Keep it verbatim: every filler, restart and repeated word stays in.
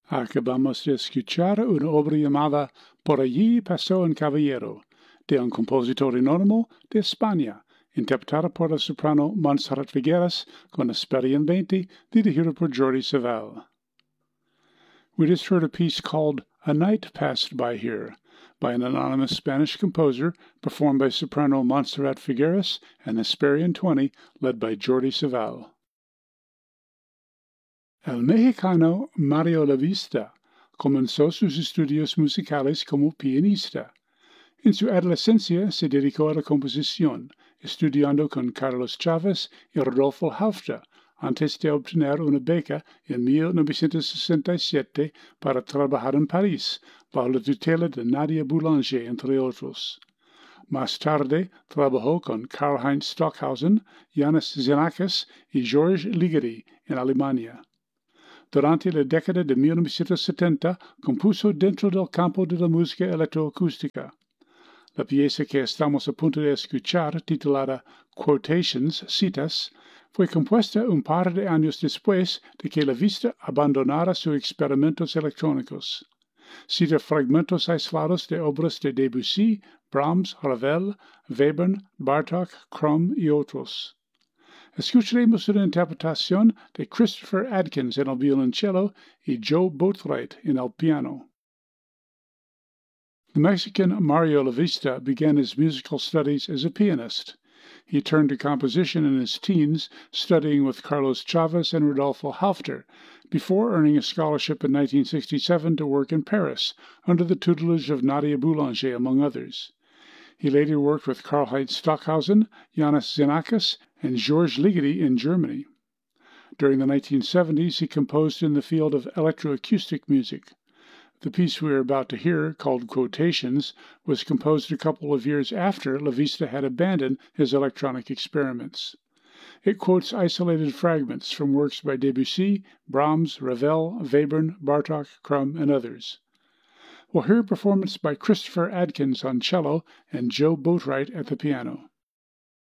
Acabamos de escuchar una obra llamada Por allí pasó un caballero, de un compositor anónimo de España, interpretada por la soprano Montserrat Figueras con Hesperian veinte, dirigido por Jordi Savall. We just heard a piece called A Night Passed By Here by an anonymous Spanish composer, performed by soprano Montserrat Figueras and Hesperian twenty, led by Jordi Savall. El mexicano Mario Lavista comenzó sus estudios musicales como pianista. En su adolescencia se dedicó a la composición, estudiando con Carlos Chávez y Rodolfo Halffter, antes de obtener una beca en mil novecientos sesenta y siete para trabajar en París, bajo la tutela de Nadia Boulanger, entre otros. Más tarde, trabajó con Karlheinz Stockhausen, Janis Xenakis y Georges Ligeti en Alemania. Durante la década de mil novecientos setenta, compuso dentro del campo de la música electroacústica. La pieza que estamos a punto de escuchar, titulada Quotations, citas, fue compuesta un par de años después de que Lavista abandonara sus experimentos electrónicos. Cita fragmentos aislados de obras de Debussy, Brahms, Ravel, Webern, Bartók, Crumb y otros. Escucharemos una interpretación de Christopher Adkins en el violoncello y Joe Boatwright en el piano. The Mexican Mario Lavista began his musical studies as a pianist. He turned to composition in his teens, studying with Carlos Chávez and Rodolfo Halffter, before earning a scholarship in nineteen sixty-seven to work in Paris, under the tutelage of Nadia Boulanger, among others. He later worked with Karlheinz Stockhausen, Janis Xenakis, and Georges Ligeti in Germany. During the nineteen seventies, he composed in the field of electroacoustic music. The piece we are about to hear, called Quotations, was composed a couple of years after Lavista had abandoned his electronic experiments. It quotes isolated fragments from works by Debussy, Brahms, Ravel, Webern, Bartók, Crumb, and others. We'll hear a performance by Christopher Adkins on cello and Joe Boatwright at the piano.